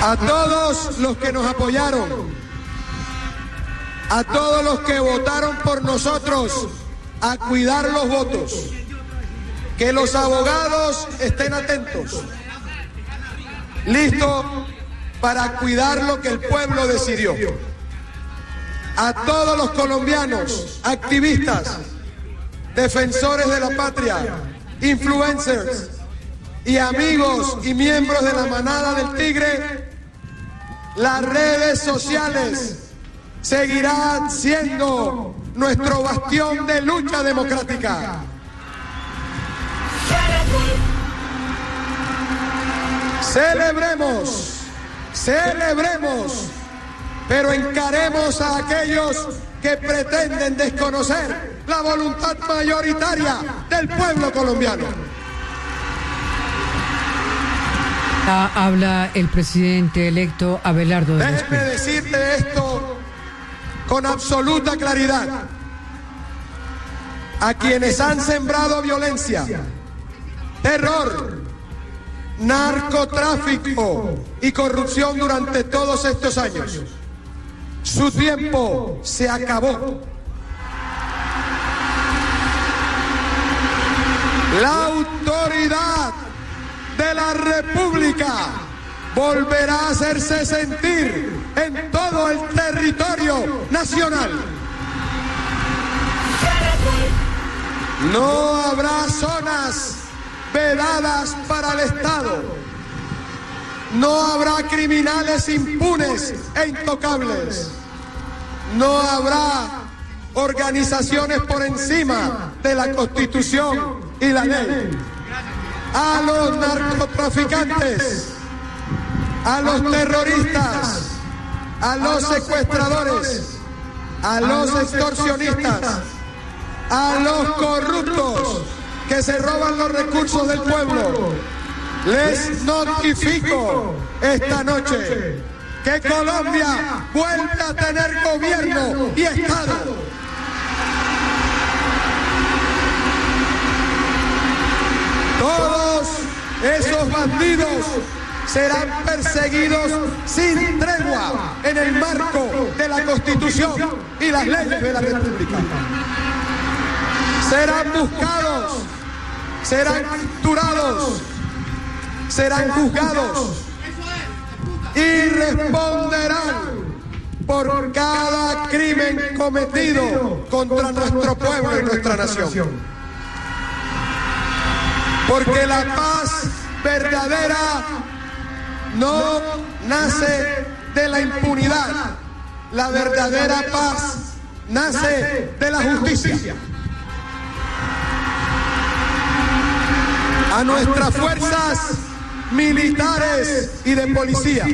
A todos los que nos apoyaron, a todos los que votaron por nosotros, a cuidar los votos, que los abogados estén atentos, listos para cuidar lo que el pueblo decidió. A todos los colombianos, activistas, defensores de la patria, influencers y amigos y miembros de la manada del Tigre, las redes sociales seguirán siendo nuestro bastión de lucha democrática. Celebremos, pero encaremos a aquellos que pretenden desconocer la voluntad mayoritaria del pueblo colombiano. Habla el presidente electo Abelardo de la Déjeme Espriella. decirte esto con absoluta claridad. A quienes han sembrado violencia, terror, narcotráfico y corrupción durante todos estos años, su tiempo se acabó. La autoridad de la República volverá a hacerse sentir en todo el territorio nacional. No habrá zonas vedadas para el Estado. No habrá criminales impunes e intocables. No habrá organizaciones por encima de la Constitución y la ley. A los narcotraficantes, a los terroristas, a los secuestradores, a los extorsionistas, a los corruptos que se roban los recursos del pueblo, les notifico esta noche que Colombia vuelve a tener gobierno y Estado. Todos esos bandidos serán perseguidos sin tregua en el marco de la Constitución y las leyes de la República. Serán buscados, serán capturados, serán juzgados y responderán por cada crimen cometido contra nuestro pueblo y nuestra nación. Porque la paz verdadera no nace de la impunidad. La verdadera paz nace de la justicia. A nuestras fuerzas militares y de policía,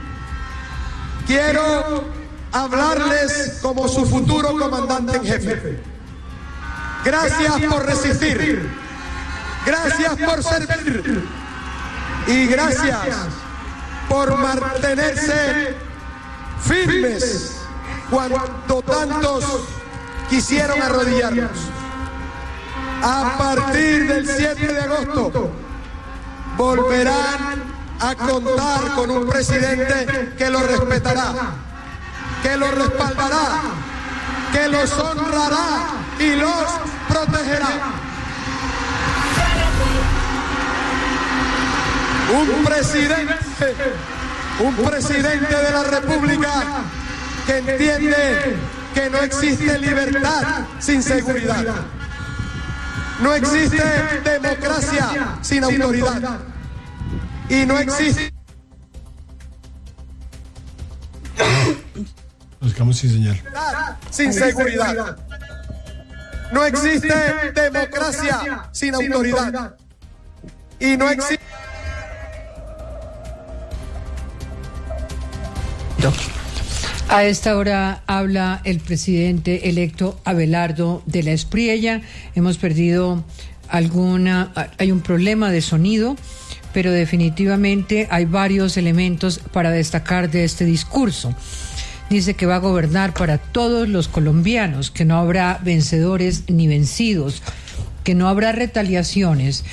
quiero hablarles como su futuro comandante en jefe. Gracias por resistir. Gracias por servir y gracias por mantenerse firmes cuando tantos quisieron arrodillarnos. A partir del 7 de agosto volverán a contar con un presidente que los respetará, que los respaldará, que los honrará y los protegerá. Un presidente de la República que entiende que no existe libertad sin seguridad. No existe democracia sin autoridad. Y no existe... Nos quedamos sin señal. Sin seguridad. No existe democracia sin autoridad. Y no existe... A esta hora habla el presidente electo Abelardo de la Espriella. Hemos perdido hay un problema de sonido, pero definitivamente hay varios elementos para destacar de este discurso. Dice que va a gobernar para todos los colombianos, que no habrá vencedores ni vencidos, que no habrá retaliaciones,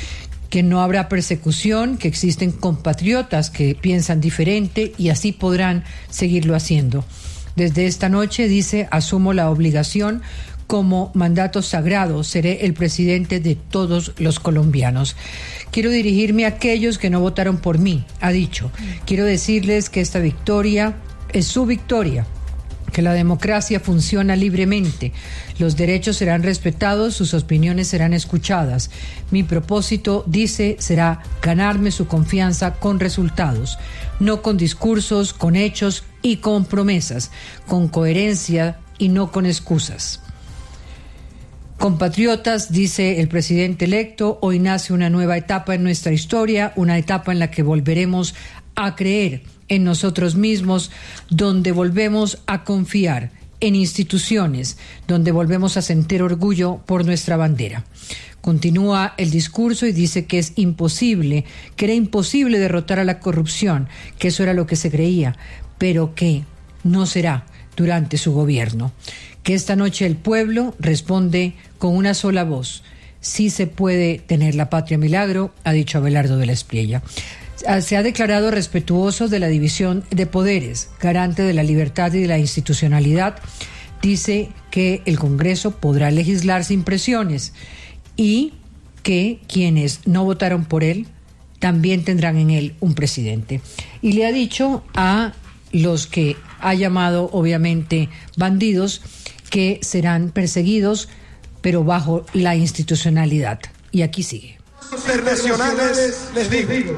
que no habrá persecución, que existen compatriotas que piensan diferente y así podrán seguirlo haciendo. Desde esta noche, dice, asumo la obligación como mandato sagrado, seré el presidente de todos los colombianos. Quiero dirigirme a aquellos que no votaron por mí, ha dicho. Quiero decirles que esta victoria es su victoria, que la democracia funciona libremente, los derechos serán respetados, sus opiniones serán escuchadas. Mi propósito, dice, será ganarme su confianza con resultados, no con discursos, con hechos y con promesas, con coherencia y no con excusas. Compatriotas, dice el presidente electo, hoy nace una nueva etapa en nuestra historia, una etapa en la que volveremos a creer en nosotros mismos, donde volvemos a confiar en instituciones, donde volvemos a sentir orgullo por nuestra bandera. Continúa el discurso y dice que es imposible, que era imposible derrotar a la corrupción, que eso era lo que se creía, pero que no será durante su gobierno. Que esta noche el pueblo responde con una sola voz: sí se puede tener la patria milagro, ha dicho Abelardo de la Espriella. Se ha declarado respetuoso de la división de poderes, garante de la libertad y de la institucionalidad. Dice que el Congreso podrá legislar sin presiones y que quienes no votaron por él también tendrán en él un presidente. Y le ha dicho a los que ha llamado, obviamente, bandidos, que serán perseguidos, pero bajo la institucionalidad. Y aquí sigue. Internacionales, les digo,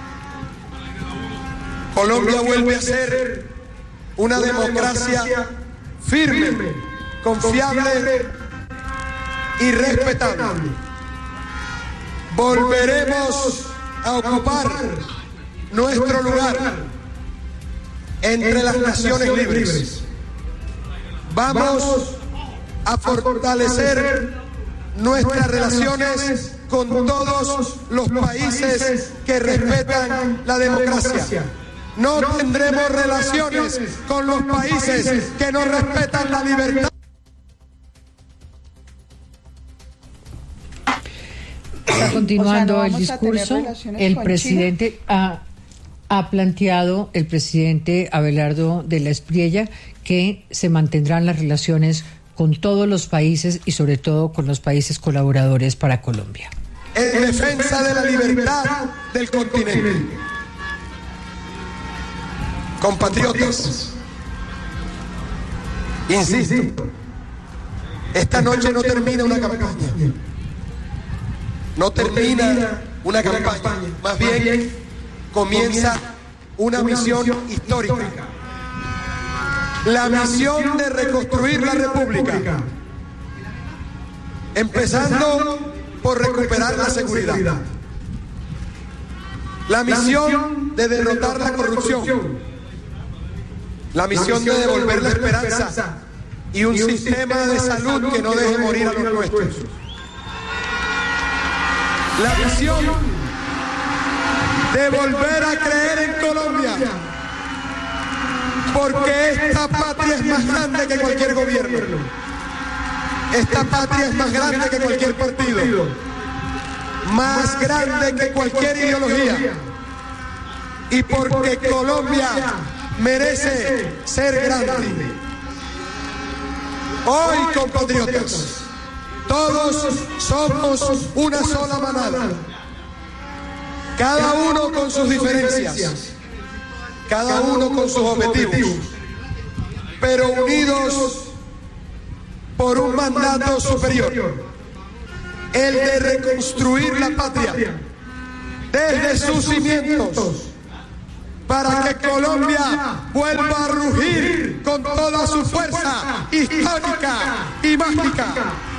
Colombia vuelve a ser una democracia firme, confiable y respetable. Volveremos a ocupar nuestro lugar entre las naciones libres. Vamos a fortalecer nuestras relaciones con todos los países que respetan la democracia. No tendremos relaciones con los países que no respetan la libertad. Está continuando el discurso. El presidente ha planteado, el presidente Abelardo de la Espriella, que se mantendrán las relaciones con todos los países y sobre todo con los países colaboradores para Colombia. En defensa de la libertad del continente. Compatriotas, insisto, esta noche no termina una campaña. No termina una campaña, más bien comienza una misión histórica. La misión de reconstruir la República, empezando por recuperar la seguridad. La misión de derrotar la corrupción. La misión de devolver la esperanza y un sistema de salud que no deje morir a los nuestros. La misión de volver a creer en Colombia, porque esta patria es más grande que cualquier gobierno. Esta patria es más grande que cualquier partido, más grande que cualquier ideología, y porque Colombia merece ser grande. Hoy, compatriotas, todos somos una sola manada, cada uno con sus diferencias, cada uno con sus objetivos, pero unidos por un mandato superior, el de reconstruir la patria desde sus cimientos, para que Colombia vuelva a rugir con toda su fuerza histórica y mágica.